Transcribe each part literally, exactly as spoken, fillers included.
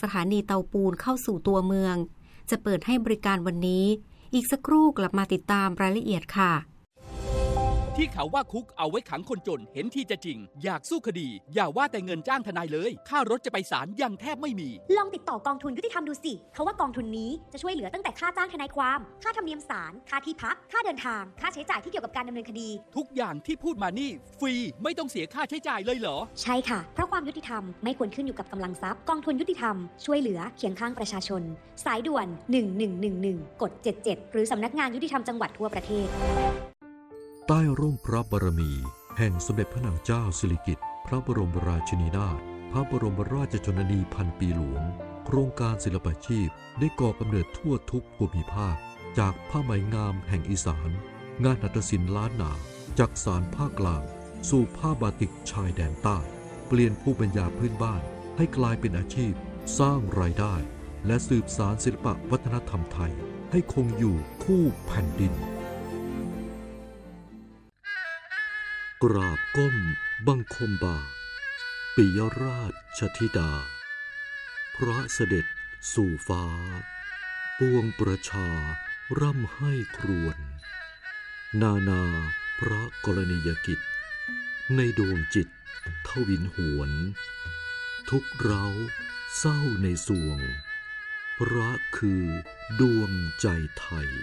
ถานีเตาปูนเข้าสู่ตัวเมืองจะเปิดให้บริการวันนี้อีกสักครู่กลับมาติดตามรายละเอียดค่ะที่เขาว่าคุกเอาไว้ขังคนจนเห็นที่จะจริงอยากสู้คดีอย่าว่าแต่เงินจ้างทนายเลยค่ารถจะไปศาลยังแทบไม่มีลองติดต่อกองทุนยุติธรรมดูสิเขาว่ากองทุนนี้จะช่วยเหลือตั้งแต่ค่าจ้างทนายความค่าธรรมเนียมศาลค่าที่พักค่าเดินทางค่าใช้จ่ายที่เกี่ยวกับการดำเนินคดีทุกอย่างที่พูดมานี่ฟรีไม่ต้องเสียค่าใช้จ่ายเลยเหรอใช่ค่ะเพราะความยุติธรรมไม่ควรขึ้นอยู่กับกำลังทรัพย์กองทุนยุติธรรมช่วยเหลือเคียงข้างประชาชนสายด่วนหนึ่งหนึ่งหนึ่งหนึ่งกดเจ็ดเจ็ดหรือสำนักงานยุติธรรมจังหวัดทั่วประเทศใต้ร่มพระบารมีแห่งสมเด็จพระนางเจ้าสิริกิติ์พระบรมราชินีนาถพระบรมราชชนนีพันปีหลวงโครงการศิลปาชีพได้ก่อกำเนิดทั่วทุกภูมิภาคจากผ้าไหมงามแห่งอีสานงานหัตถศิลป์ล้านนาจากสานภาคกลางสู่ผ้าบาติกชายแดนใต้เปลี่ยนภูมิปัญญาพื้นบ้านให้กลายเป็นอาชีพสร้างรายได้และสืบสานศิลปวัฒนธรรมไทยให้คงอยู่คู่แผ่นดินกราบก้มบังคมบาทปิยราชธิดาพระเสด็จสู่ฟ้าปวงประชาร่ำให้ครวญนานาพระกรณียกิจในดวงจิตทวินหวนทุกเร้าเศร้าในสวงพระคือดวงใจไทย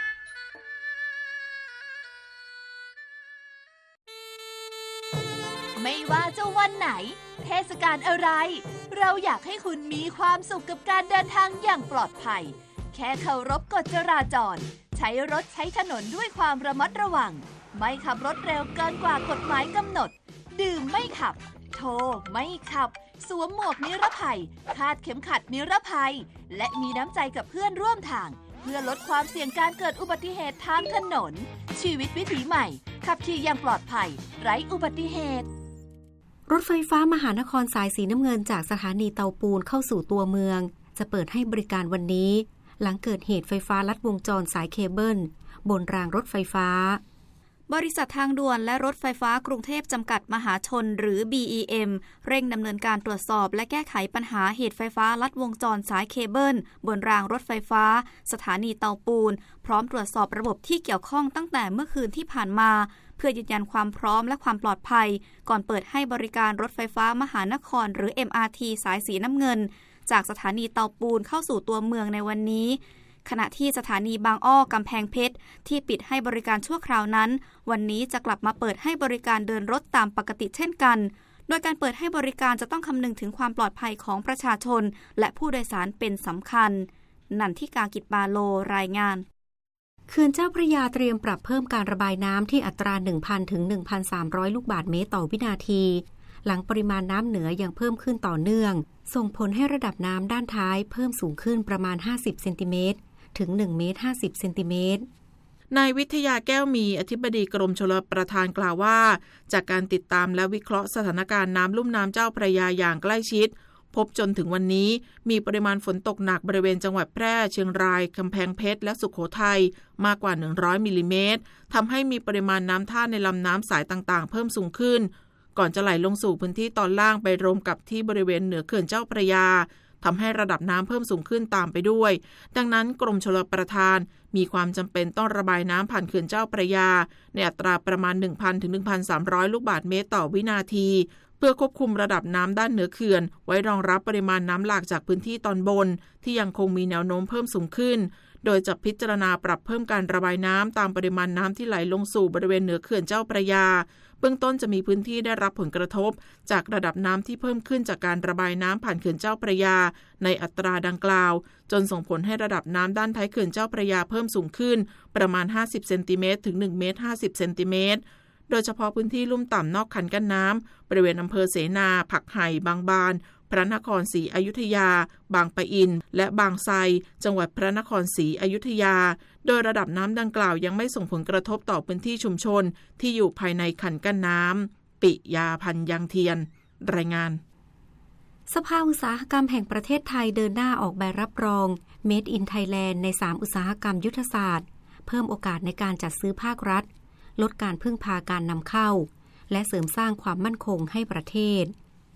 ไม่ว่าจะวันไหนเทศกาลอะไรเราอยากให้คุณมีความสุขกับการเดินทางอย่างปลอดภัยแค่เคารพกฎจราจรใช้รถใช้ถนนด้วยความระมัดระวังไม่ขับรถเร็วเกินกว่ากฎหมายกำหนดดื่มไม่ขับโทรไม่ขับสวมหมวกนิรภัยคาดเข็มขัดนิรภัยและมีน้ำใจกับเพื่อนร่วมทางเพื่อลดความเสี่ยงการเกิดอุบัติเหตุทางถนนชีวิตวิถีใหม่ขับขี่อย่างปลอดภัยไร้อุบัติเหตุรถไฟฟ้ามหานครสายสีน้ำเงินจากสถานีเตาปูนเข้าสู่ตัวเมืองจะเปิดให้บริการวันนี้หลังเกิดเหตุไฟฟ้าลัดวงจรสายเคเบิลบนรางรถไฟฟ้าบริษัททางด่วนและรถไฟฟ้ากรุงเทพจำกัดมหาชนหรือ บี อี เอ็ม เร่งดำเนินการตรวจสอบและแก้ไขปัญหาเหตุไฟฟ้าลัดวงจรสายเคเบิลบนรางรถไฟฟ้าสถานีเตาปูนพร้อมตรวจสอบระบบที่เกี่ยวข้องตั้งแต่เมื่อคืนที่ผ่านมาเพื่อยืนยันความพร้อมและความปลอดภัยก่อนเปิดให้บริการรถไฟฟ้ามหานครหรือ เอ็ม อาร์ ที สายสีน้ำเงินจากสถานีเตาปูนเข้าสู่ตัวเมืองในวันนี้ขณะที่สถานีบางอ้อกำแพงเพชรที่ปิดให้บริการชั่วคราวนั้นวันนี้จะกลับมาเปิดให้บริการเดินรถตามปกติเช่นกันโดยการเปิดให้บริการจะต้องคำนึงถึงความปลอดภัยของประชาชนและผู้โดยสารเป็นสำคัญนันทิกากิจบาโลรายงานเขื่อนเจ้าพระยาเตรียมปรับเพิ่มการระบายน้ำที่อัตรา หนึ่งพัน ถึง หนึ่งพันสามร้อย ลูกบาศก์เมตรต่อวินาทีหลังปริมาณน้ำเหนือยังเพิ่มขึ้นต่อเนื่องส่งผลให้ระดับน้ำด้านท้ายเพิ่มสูงขึ้นประมาณห้าสิบเซนติเมตรถึงหนึ่งเมตรห้าสิบเซนติเมตรนายวิทยาแก้วมีอธิบดีกรมชลประทานกล่าวว่าจากการติดตามและวิเคราะห์สถานการณ์น้ำลุ่มน้ำเจ้าพระยาอย่างใกล้ชิดพบจนถึงวันนี้มีปริมาณฝนตกหนักบริเวณจังหวัดแพร่เชียงรายกำแพงเพชรและสุโขทัยมากกว่าหนึ่งร้อยมิลลิเมตรทำให้มีปริมาณน้ำท่าในลำน้ำสายต่างๆเพิ่มสูงขึ้นก่อนจะไหลลงสู่พื้นที่ตอนล่างไปรวมกับที่บริเวณเหนือเขื่อนเจ้าพระยาทำให้ระดับน้ำเพิ่มสูงขึ้นตามไปด้วยดังนั้นกรมชลประทานมีความจำเป็นต้องระบายน้ำผ่านเขื่อนเจ้าพระยาในอัตราประมาณ หนึ่งพัน ถึง หนึ่งพันสามร้อย ลูกบาศก์เมตรต่อวินาทีเพื่อควบคุมระดับน้ำด้านเหนือเขื่อนไว้รองรับปริมาณน้ำหลากจากพื้นที่ตอนบนที่ยังคงมีแนวโน้มเพิ่มสูงขึ้นโดยจะพิจารณาปรับเพิ่มการระบายน้ำตามปริมาณน้ำที่ไหลลงสู่บริเวณเหนือเขื่อนเจ้าพระยาเบื้องต้นจะมีพื้นที่ได้รับผลกระทบจากระดับน้ำที่เพิ่มขึ้นจากการระบายน้ำผ่านเขื่อนเจ้าพระยาในอัตราดังกล่าวจนส่งผลให้ระดับน้ำด้านท้ายเขื่อนเจ้าพระยาเพิ่มสูงขึ้นประมาณห้าสิบเซนติเมตรถึงหนึ่งเมตรห้าสิบเซนติเมตรโดยเฉพาะพื้นที่ลุ่มต่ำนอกคันกั้นน้ำบริเวณอำเภอเสนาผักไห่บางบานพระนครศรีอยุธยาบางปะอินและบางไทรจังหวัดพระนครศรีอยุธยาโดยระดับน้ำดังกล่าวยังไม่ส่งผลกระทบต่อพื้นที่ชุมชนที่อยู่ภายในคันกั้นน้ำปิยาพันธ์ยังเทียนรายงานสภาอุตสาหกรรมแห่งประเทศไทยเดินหน้าออกใบรับรอง Made in Thailand ในสามอุตสาหกรรมยุทธศาสตร์เพิ่มโอกาสในการจัดซื้อภาครัฐลดการพึ่งพาการนำเข้าและเสริมสร้างความมั่นคงให้ประเทศ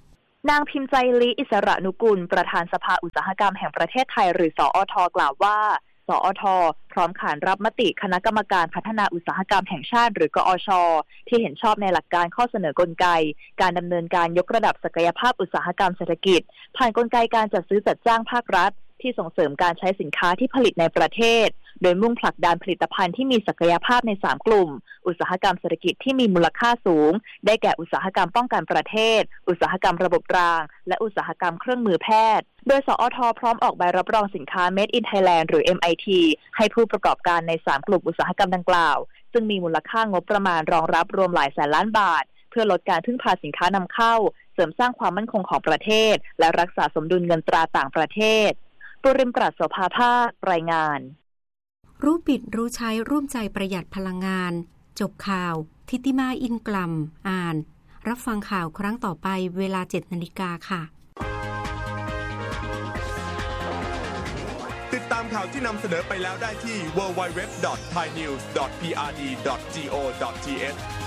นางพิมพ์ใจลีอิสระนุกูลประธานสภาอุตสาหกรรมแห่งประเทศไทยหรือสอท.กล่าวว่าสอท.พร้อมขานรับมติคณะกรรมการพัฒนาอุตสาหกรรมแห่งชาติหรือกอช.ที่เห็นชอบในหลักการข้อเสนอกลไกการดำเนินการยกระดับศักยภาพอุตสาหกรรมเศรษฐกิจผ่านกลไกการจัดซื้อจัดจ้างภาครัฐที่ส่งเสริมการใช้สินค้าที่ผลิตในประเทศโดยมุ่งผลักดันผลิตภัณฑ์ที่มีศักยภาพในสามกลุ่มอุตสาหกรรมเศรษฐกิจที่มีมูลค่าสูงได้แก่อุตสาหกรรมป้องกันประเทศอุตสาหกรรมระบบรางและอุตสาหกรรมเครื่องมือแพทย์โดยสอท.พร้อมออกใบรับรองสินค้า Made in Thailand หรือ เอ็ม ไอ ที ให้ผู้ประกอบการในสามกลุ่มอุตสาหกรรมดังกล่าวซึ่งมีมูลค่างบประมาณรองรับรวมหลายแสนล้านบาทเพื่อลดการพึ่งพาสินค้านำเข้าเสริมสร้างความมั่นคงของประเทศและรักษาสมดุลเงินตราต่างประเทศปุริมปราศโสภาภาครายงานรู้ปิดรู้ใช้ร่วมใจประหยัดพลังงานจบข่าวทิติมาอินกลัมอ่านรับฟังข่าวครั้งต่อไปเวลา เจ็ดนาฬิกา ค่ะติดตามข่าวที่นำเสนอไปแล้วได้ที่ ดับเบิลยู ดับเบิลยู ดับเบิลยู ดอท ไทยนิวส์ ดอท พี อาร์ ดี ดอท จี โอ ดอท ที เอช